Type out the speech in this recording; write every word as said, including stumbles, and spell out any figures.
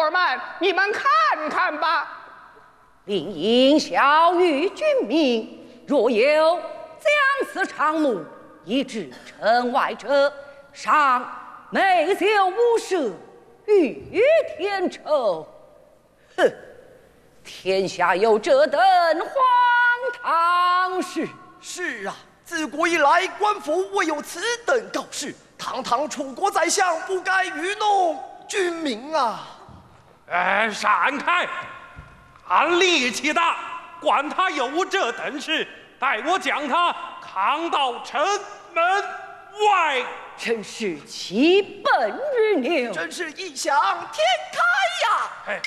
伙们，你们看看吧。 令尹孝于君命，若有将死偿目，以致城外者，尚美酒无赦，欲与天仇。哼！天下有这等荒唐事！ 是啊，自古以来，官府未有此等告示。堂堂楚国宰相，不该愚弄君民啊！ 哎，闪开！俺力气大，管他有这等事，待我将他扛到城门外。 真是其本日牛， 真是异想天开呀！ 哎，